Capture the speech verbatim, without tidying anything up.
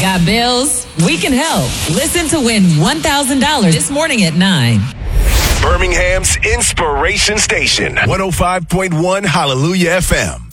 Got bills? We can help. Listen to win one thousand dollars this morning at nine. Birmingham's Inspiration Station, one oh five point one Hallelujah F M.